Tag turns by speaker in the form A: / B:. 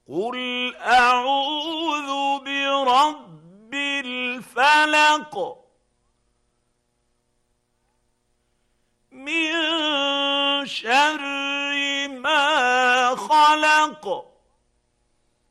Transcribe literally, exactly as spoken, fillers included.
A: قل أعوذ برب الفلق من شر ما خلق